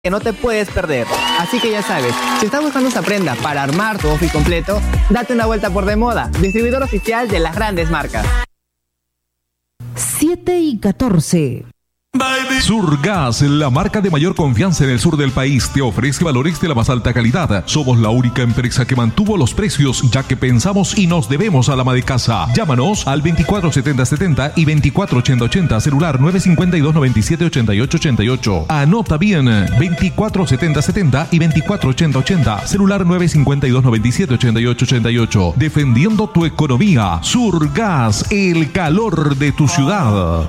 que no te puedes perder. Así que ya sabes, si estás buscando esa prenda para armar tu outfit completo, date una vuelta por Demoda, distribuidor oficial de las grandes marcas. 7:14. Surgas, la marca de mayor confianza en el sur del país, te ofrece valores de la más alta calidad. Somos la única empresa que mantuvo los precios, ya que pensamos y nos debemos a la ama de casa. Llámanos al 247070 y 248080, celular 952-978888. Anota bien, 247070 y 248080, celular 952-978888. Defendiendo tu economía. Surgas, el calor de tu ciudad.